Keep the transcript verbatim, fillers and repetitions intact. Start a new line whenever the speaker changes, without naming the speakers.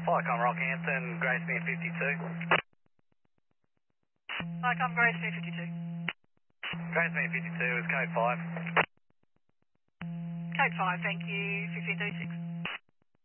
Flycom Rockhampton, Gracemere fifty-two.
Flycom Gracemere fifty-two.
Gracemere fifty-two is code five.
Code five, thank you, fifteen thirty-six.